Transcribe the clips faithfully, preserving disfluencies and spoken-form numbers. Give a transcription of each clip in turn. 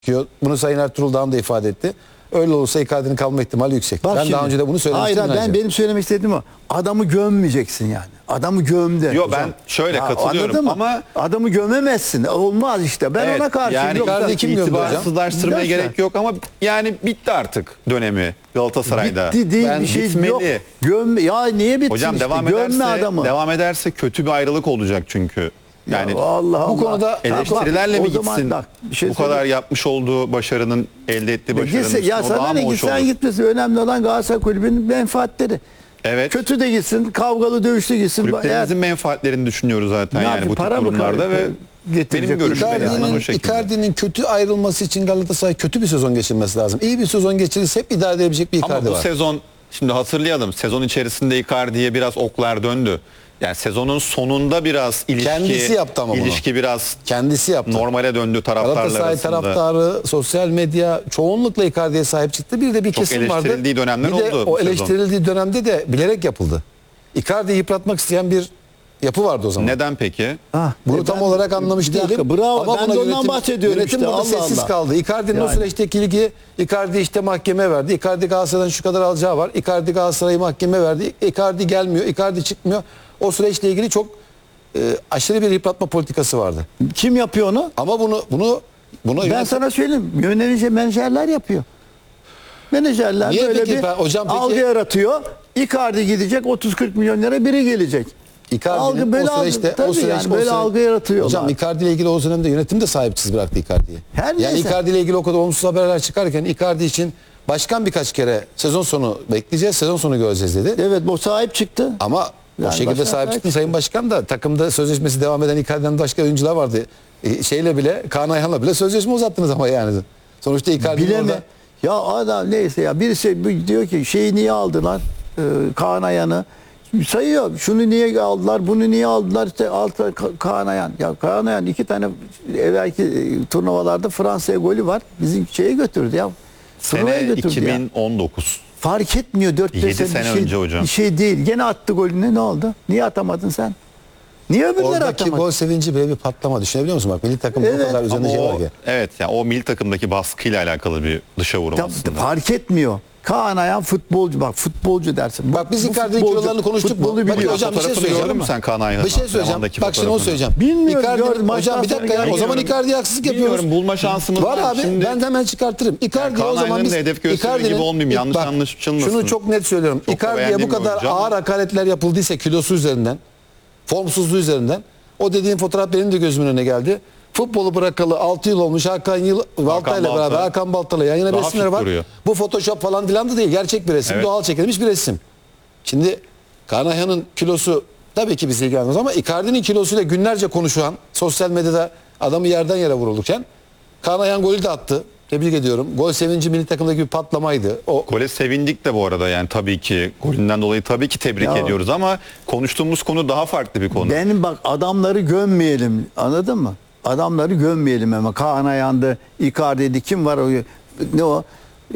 Bunu Sayın Ertuğrul Dağım da ifade etti. Öyle olursa Icardi'nin kalma ihtimali yüksek. Bak ben şimdi, daha önce de bunu söylemiştim. Hayır, ben benim söylemek istediğim o. Adamı gömmeyeceksin yani. Adamı gömdü. Yok, ben şöyle Ya, katılıyorum anladın mı? ama adamı gömemezsin. Olmaz işte. Ben evet, ona karşıyım. yani Yoksa- Icardi kim gömdü hocam? itibarsızlaştırmaya Gerçekten. gerek yok ama yani bitti artık dönemi Galatasaray'da. Bitti değil, Ben bir şey bitmeli. yok. Gömme, ya niye bitsin Hocam işte? devam Gömme ederse adamı. devam ederse kötü bir ayrılık olacak çünkü. Yani Ya Allah bu Allah. konuda eleştirilerle Bak, mi o zaman gitsin? bak, bir şey bu kadar söyleyeyim. yapmış olduğu başarının, elde ettiği Ya başarının gitse, üstüne ya o sana daha ne mı hoş gitsen olur? gitmesin. Önemli olan Galatasaray Kulübü'nün menfaatleri. Evet. Kötü de gitsin, kavgalı dövüşlü gitsin. Kulüplerimizin menfaatlerini düşünüyoruz zaten Ne yani yapayım, bu tip para mı durumlarda ve getirecek? benim görüşüm en azından o Icardi'nin, şekilde. Icardi'nin kötü ayrılması için Galatasaray kötü bir sezon geçirmesi lazım. İyi bir sezon geçirirse hep idare edebilecek bir Icardi Ama bu var. sezon, şimdi hatırlayalım, sezon içerisinde Icardi'ye biraz oklar döndü. Yani sezonun sonunda biraz ilişki Kendisi yaptı ama bunu. ilişki biraz Kendisi yaptı. normale döndü taraftarlar Galatasaray arasında. taraftarı, sosyal medya çoğunlukla Icardi'ye sahip çıktı. Bir de bir Çok kesim vardı. eleştirildiği dönemler bir de oldu bu o sezon. eleştirildiği dönemde de bilerek yapıldı. Icardi'yi yıpratmak isteyen bir yapı vardı o zaman. Neden peki? Ah, Bunu e tam ben- olarak anlamış bir dakika, değilim. bravo. Ama Ben buna de ondan yönetim, bahsediyorum yönetim işte. burada Allah sessiz Allah. kaldı. Icardi'nin o Yani. süreçteki ilgi, Icardi işte mahkeme verdi. Icardi Galatasaray'dan şu kadar alacağı var. Icardi Galatasaray'ı mahkeme verdi. Icardi gelmiyor. Icardi çıkmıyor. O süreçle ilgili çok e, aşırı bir yıpratma politikası vardı. Kim yapıyor onu? Ama bunu bunu bunu Ben yönetim- sana söyleyeyim. Yönetici menajerler yapıyor. Menajerler Niye böyle peki? bir Ben- hocam peki- algı yaratıyor. Icardi gidecek, otuz kırk milyon lira biri gelecek. Icardi'nin Algı böyle o süreçte algı, tabii o süreç yani o böyle süreç- algı yaratıyorlar. Hocam Icardi ile ilgili o dönemde yönetim de sahipsiz bıraktı Icardi'yi. Her yani neyse. Icardi ile ilgili o kadar olumsuz haberler çıkarken Icardi için başkan birkaç kere sezon sonu bekleyeceğiz, sezon sonu göreceğiz dedi. Evet, bu sahip çıktı. Ama o Yani şekilde başkan sahip sahip çıktı Sayın Başkan da takımda sözleşmesi devam eden Icardi'den başka oyuncular vardı. E, şeyle bile Kaan Ayhan'la bile sözleşme uzattınız ama yani. Sonuçta Icardi'nin Bileme. orada Ya adam neyse ya birisi bir diyor ki şeyi niye aldılar? Ee, Kaan Ayan'ı. Sayıyor. Şunu niye aldılar? Bunu niye aldılar? İşte altta Ka- Kaan Ayan. Ya Kaan Ayan iki tane evvelki e, turnuvalarda Fransa'ya golü var. Bizim şeye götürdü ya. Turnuvaya Sene götürdü iki ya. bin on dokuz. Fark etmiyor dört beş Yedi sene, sene bir şey, önce hocam. bir şey değil. Gene attı golünü, ne oldu? Niye atamadın sen? Niye öbürleri oradaki atamadın? gol sevinci bile bir patlama, düşünebiliyor musun? Bak milli takımda Evet. o kadar üzerinde Ama şey var o, ki. evet yani o milli takımdaki baskıyla alakalı bir dışa vurum Ya, aslında. fark etmiyor. Kaan Ayan futbolcu, bak futbolcu dersin. Bak biz Bu Icardi'nin futbolcu- kilolarını konuştuk mu? futbolu Bak biliyor. hocam bir şey Fotoğrafını söyleyeceğim. gördün mü sen Kaan Ayhan'ın? Bir şey söyleyeceğim. Antrenmandaki Bak şimdi onu fotoğrafını? söyleyeceğim. Bilmiyorum, Icardi, gördüm, maçtan hocam bir dakika sonra ya. O zaman Bilmiyorum. Icardi'ye haksızlık Bilmiyorum, yapıyoruz. bulma şansımız var. var. abi. Şimdi- Ben de hemen çıkartırım. Icardi Kaan o zaman Ayhan'ın biz da hedef gösteriyor gibi Icardi'nin- olmayayım, yanlış Bak, anlaşılmasın. Şunu çok net söylüyorum. Çok da Icardi'ye bu beğendiğim bir kadar oyuncu ama- ağır hakaretler yapıldıysa kilosu üzerinden, formsuzluğu üzerinden, o dediğim fotoğraf benim de gözümün önüne geldi. Futbolu bırakalı altı yıl olmuş Hakan Yıl Baltay'la Balta. beraber Hakan Balta'yla yan yana Daha resimleri fit var. duruyor. Bu Photoshop falan filan da değil. Gerçek bir resim. Evet. Doğal çekilmiş bir resim. Şimdi Kaan Ayhan'ın kilosu tabii ki bizi ilgilenmez ama Icardi'nin kilosuyla günlerce konuşulan, sosyal medyada adamı yerden yere vurulurken Kaan Ayhan golü de attı. Tebrik ediyorum. Gol sevinci milli takımdaki bir patlamaydı. O Gole sevindik de bu arada yani tabii ki golünden dolayı tabii ki tebrik Ya- ediyoruz ama konuştuğumuz konu daha farklı bir konu. Benim bak adamları gömmeyelim, anladın mı? Adamları gömmeyelim ama Kaan Ayan'dı, Icardi'ydi, kim var o? Ne o? Ee,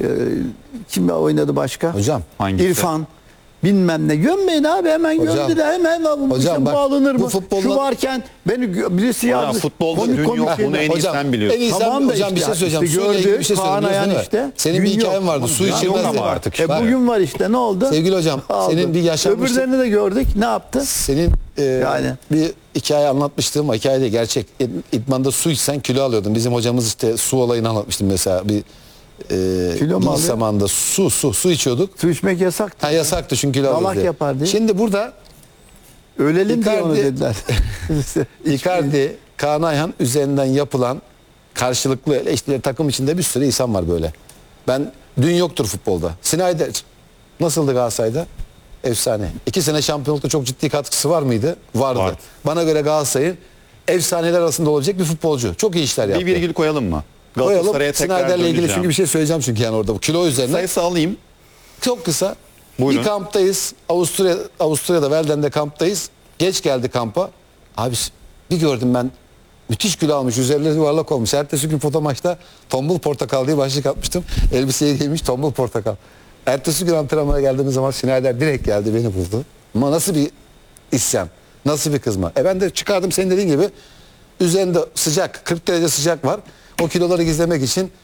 kim oynadı başka? Hocam, hangisi? İrfan. Bilmem ne. Gömmeyin abi, hemen Hocam, gömdüler. Hemen hocam hocam, bak, bağlanır bu mı? futbolda- Şu varken beni gö- birisi Hocam, yazdı. futbolda Komik dün komik yok, şeyler. bunu en iyi sen biliyorsun. En iyi sen, Tamam da hocam bir işte, şey söyleyeceğim. işte Suyla ilgili gördük, bir şey Kaan söyleyeyim. Ayhan biliyorsun değil mi? işte. Senin bir Gün hikayen yok. vardı. Su Ya, içilmez yok ama diye. artık E işte. bugün var işte, ne oldu? Sevgili hocam, Aldı. senin bir yaşanmışlık- Öbürlerini de gördük. Ne yaptı? Senin e, Yani. bir hikaye anlatmıştım. Hikaye değil, gerçek. İd- İdmanda su içsen kilo alıyordun. Bizim hocamız işte su olayını anlatmıştım mesela. Bir e, Kilo mu lise alıyor? zamanında su su su içiyorduk. Su içmek yasaktı. Ha, yasaktı çünkü kilo Dalak alıyoruz diye. yapar diye. Şimdi burada Ölelim diye onu Icardi- dediler. Icardi, Kaan Ayhan üzerinden yapılan karşılıklı eleştiriler, takım içinde bir sürü insan var böyle. Ben dün yoktur futbolda. Snyder nasıldı Galatasaray'da? Efsane. İki sene şampiyonlukta çok ciddi katkısı var mıydı? Vardı. Var. Bana göre Galatasaray'ın efsaneler arasında olabilecek bir futbolcu. Çok iyi işler yaptı. Bir virgül koyalım mı? Koyalım. Galatasaray'a tekrar Snyder'le ilgili döneceğim. çünkü bir şey söyleyeceğim çünkü yani orada bu kilo üzerine. Sayısı alayım. Çok kısa. Buyurun. Bir kamptayız. Avusturya, Avusturya'da Velden'de kamptayız. Geç geldi kampa. Abi bir gördüm ben. Müthiş kilo almış. Üzerleri yuvarlak olmuş. Ertesi gün foto maçta tombul portakal diye başlık atmıştım. Elbiseyi giymiş tombul portakal. Ertesi gün antrenmana geldiğimiz zaman Snyder direkt geldi beni buldu. Ama nasıl bir isyan. Nasıl bir kızma. E ben de çıkardım senin dediğin gibi. Üzerinde sıcak. kırk derece sıcak var. O kiloları gizlemek için